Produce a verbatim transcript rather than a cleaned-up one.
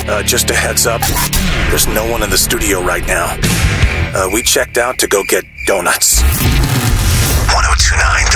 Uh, just a heads up, there's no one in the studio right now. Uh, we checked out to go get donuts. ten twenty-nine